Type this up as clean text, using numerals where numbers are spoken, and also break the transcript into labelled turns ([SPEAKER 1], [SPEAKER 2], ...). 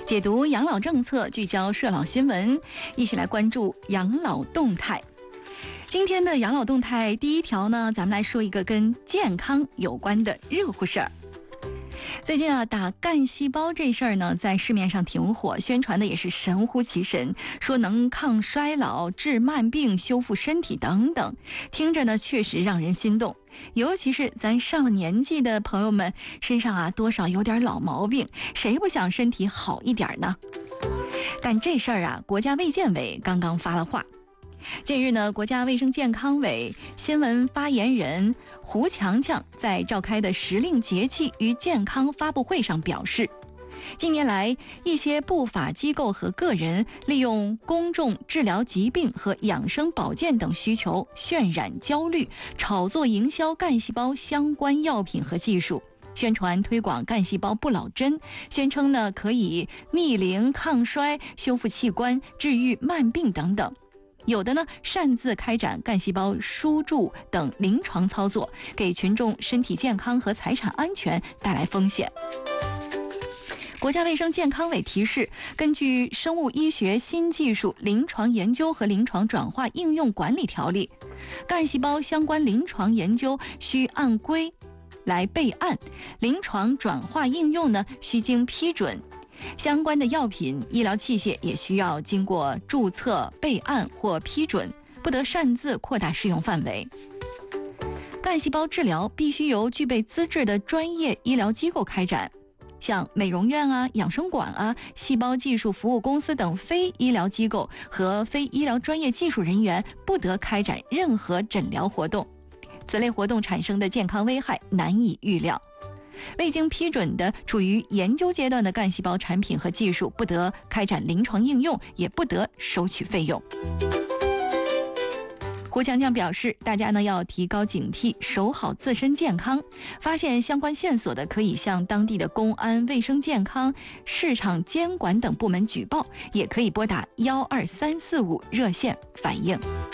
[SPEAKER 1] 解读养老政策，聚焦社老新闻，一起来关注养老动态。今天的养老动态第一条呢，咱们来说一个跟健康有关的热乎事儿。最近打干细胞这事儿呢，在市面上挺火，宣传的也是神乎其神，说能抗衰老、治慢病、修复身体等等，听着呢确实让人心动。尤其是咱上了年纪的朋友们，身上多少有点老毛病，谁不想身体好一点呢？但这事儿国家卫健委刚刚发了话。近日呢，国家卫生健康委新闻发言人胡强强在召开的时令节气与健康发布会上表示，近年来一些不法机构和个人利用公众治疗疾病和养生保健等需求，渲染焦虑，炒作营销干细胞相关药品和技术，宣传推广干细胞不老针，宣称呢可以逆龄、抗衰、修复器官、治愈慢病等等。有的呢擅自开展干细胞输注等临床操作，给群众身体健康和财产安全带来风险。国家卫生健康委提示，根据《生物医学新技术临床研究和临床转化应用管理条例》，干细胞相关临床研究需按规来备案，临床转化应用呢需经批准。相关的药品、医疗器械也需要经过注册、备案或批准，不得擅自扩大适用范围。干细胞治疗必须由具备资质的专业医疗机构开展，像美容院养生馆细胞技术服务公司等非医疗机构和非医疗专业技术人员不得开展任何诊疗活动，此类活动产生的健康危害难以预料。未经批准的处于研究阶段的干细胞产品和技术不得开展临床应用，也不得收取费用。胡强强表示，大家呢要提高警惕，守好自身健康，发现相关线索的可以向当地的公安、卫生健康、市场监管等部门举报，也可以拨打12345热线反映。